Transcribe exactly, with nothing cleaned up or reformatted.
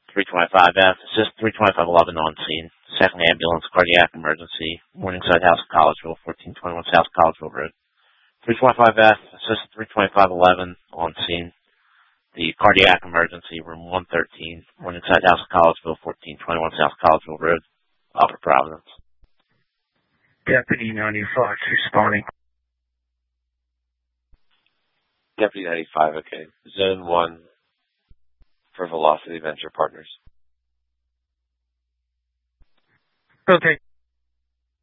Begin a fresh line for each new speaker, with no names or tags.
three twenty-five F, assist three twenty-five eleven on scene. Second ambulance, cardiac emergency, Morningside House, Collegeville, fourteen twenty-one South Collegeville Road. three twenty-five F, assist three twenty-five eleven on scene. The cardiac emergency, room one thirteen, Morningside House, Collegeville, fourteen twenty-one South Collegeville Road, Upper Providence.
Deputy ninety-five responding.
Deputy ninety-five, okay. Zone one for Velocity Venture Partners.
Okay.